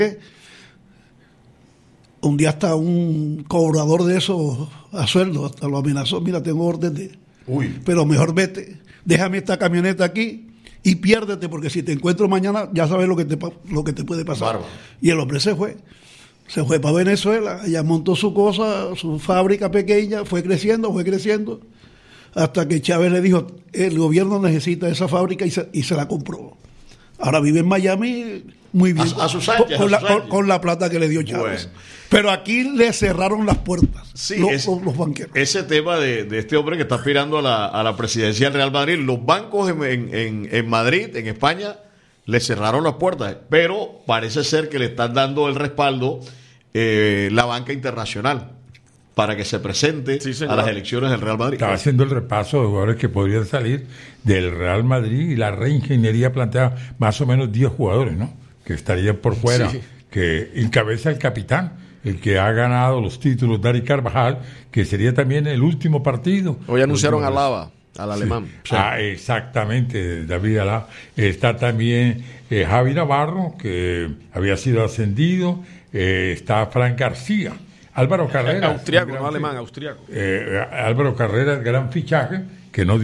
Un día hasta un cobrador de esos a sueldo, hasta lo amenazó, mira, tengo orden de... Pero mejor vete, déjame esta camioneta aquí y piérdete, porque si te encuentro mañana ya sabes lo que te puede pasar. Bárbaro. Y el hombre se fue para Venezuela, allá montó su cosa, su fábrica pequeña, fue creciendo, hasta que Chávez le dijo, el gobierno necesita esa fábrica y se la compró. Ahora vive en Miami muy bien, a sus anchas, con la plata que le dio Chávez. Bueno. Pero aquí le cerraron las puertas, sí, los banqueros. Ese tema de este hombre que está aspirando a la presidencia del Real Madrid, los bancos en Madrid, en España, le cerraron las puertas, pero parece ser que le están dando el respaldo la banca internacional para que se presente a las elecciones del Real Madrid. Estaba haciendo el repaso de jugadores que podrían salir del Real Madrid y la reingeniería plantea más o menos 10 jugadores, ¿no? Que estarían por fuera, que encabeza el capitán, el que ha ganado los títulos, Dani Carvajal, que sería también el último partido. Hoy anunciaron a Alaba, al alemán. Sí. Exactamente, David Alaba. Está también Javi Navarro, que había sido ascendido. Está Fran García. Álvaro Carrera. Austriaco, no alemán, austriaco. Álvaro Carrera, el gran fichaje, que no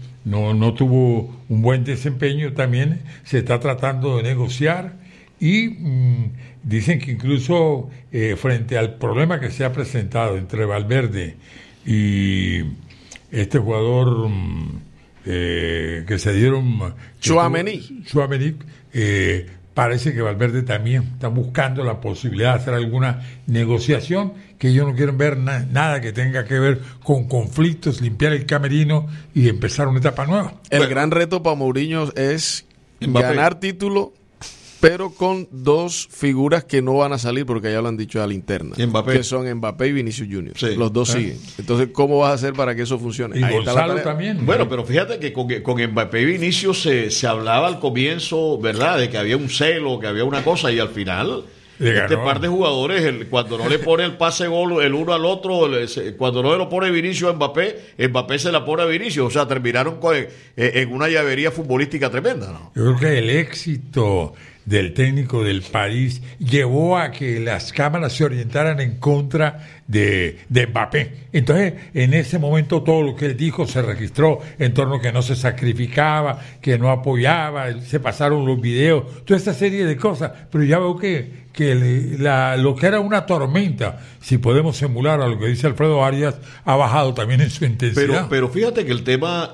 tuvo un buen desempeño también. Se está tratando de negociar. Y dicen que incluso frente al problema que se ha presentado entre Valverde y este jugador que se dieron Tchouaméni, parece que Valverde también está buscando la posibilidad de hacer alguna negociación, que ellos no quieren ver nada que tenga que ver con conflictos, limpiar el camerino y empezar una etapa nueva. El gran reto para Mourinho es ganar título, pero con dos figuras que no van a salir porque ya lo han dicho a la interna, que son Mbappé y Vinicius Junior. Sí. Los dos siguen. Entonces, ¿cómo vas a hacer para que eso funcione? Y ahí Gonzalo también. Bueno, pero fíjate que con Mbappé y Vinicius se hablaba al comienzo, ¿verdad?, de que había un celo, que había una cosa, y al final par de jugadores, cuando no le pone el pase gol el uno al otro, cuando no le lo pone Vinicius a Mbappé se la pone a Vinicius. O sea, terminaron en una llavería futbolística tremenda, ¿no? Yo creo que el éxito del técnico del París llevó a que las cámaras se orientaran en contra de Mbappé. Entonces, en ese momento todo lo que él dijo se registró en torno a que no se sacrificaba, que no apoyaba, se pasaron los videos, toda esta serie de cosas. Pero ya veo que lo que era una tormenta, si podemos emular a lo que dice Alfredo Arias, ha bajado también en su intensidad. Pero fíjate que el tema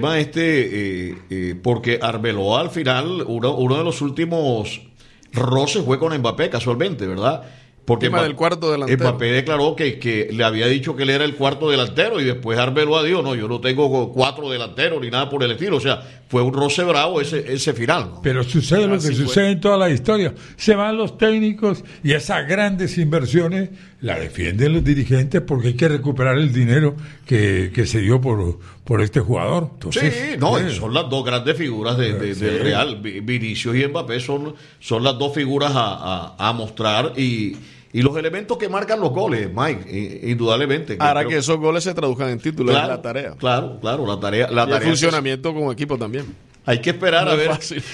porque Arbeloa al final, uno de los últimos roces fue con Mbappé, casualmente, ¿verdad? Porque del cuarto delantero. Mbappé declaró que le había dicho que él era el cuarto delantero, y después Arbeloa dijo, no, yo no tengo 4 delanteros ni nada por el estilo. O sea, fue un roce bravo ese final, ¿no? Pero sucede lo que sucede en toda la historia. Se van los técnicos y esas grandes inversiones la defienden los dirigentes porque hay que recuperar el dinero que se dio por este jugador. Entonces, son las dos grandes figuras del Real. Vinicius y Mbappé son las dos figuras a mostrar, y los elementos que marcan los goles, Mike, indudablemente. Ahora que esos goles se traduzcan en títulos, es la tarea. Claro, la tarea. Y el funcionamiento como equipo también. Hay que esperar a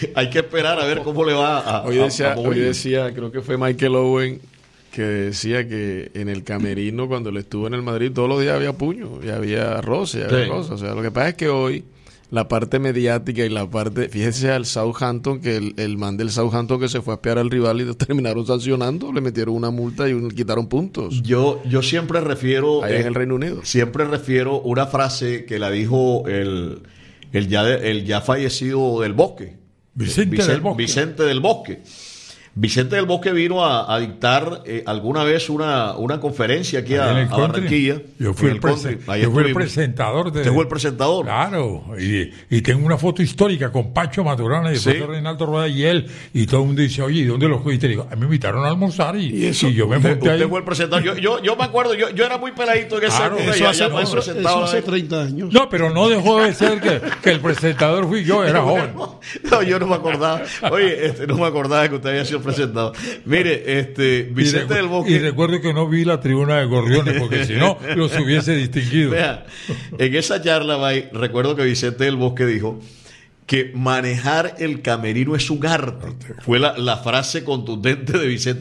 ver cómo le va a hoy decía, creo que fue Michael Owen, que decía que en el camerino, cuando él estuvo en el Madrid, todos los días había puño, y había roce, y había cosas. O sea, lo que pasa es que hoy la parte mediática y la parte, fíjese al Southampton, que el man del Southampton que se fue a espiar al rival y lo terminaron sancionando, le metieron una multa y le quitaron puntos. Yo siempre refiero ahí en el Reino Unido. Siempre refiero una frase que la dijo el ya fallecido del Bosque, Vicente del Bosque. Vicente del Bosque vino a dictar alguna vez una conferencia aquí a Barranquilla. Yo fui el presentador. ¿Usted fue el presentador? Claro, y tengo una foto histórica con Pacho Maturana y después Reinaldo Rueda y él, y todo el mundo dice, oye, ¿y dónde los fuiste? Y digo, a mí me invitaron a almorzar y yo me monté ahí. Usted fue el presentador. Yo me acuerdo, yo era muy peladito en esa época. Eso hace 30 años. No, pero no dejó de ser que el presentador fui yo, era joven. No, yo no me acordaba. Oye, no me acordaba que usted había sido presentado. Mire, Vicente del Bosque. Y recuerdo que no vi la tribuna de Gorriones, porque si no, los hubiese distinguido. Vea, en esa charla, recuerdo que Vicente del Bosque dijo que manejar el camerino es un arte. Fue la frase contundente de Vicente